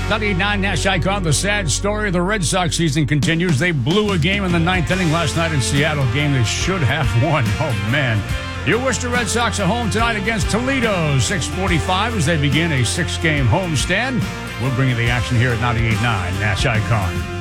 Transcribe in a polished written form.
98.9 Nash Icon. The sad story of the Red Sox season continues. They blew a game in the ninth inning last night in Seattle. Game they should have won. Oh, man. Your Worcester Red Sox are home tonight against Toledo. 6:45 as they begin a six-game homestand. We'll bring you the action here at 98.9 Nash Icon.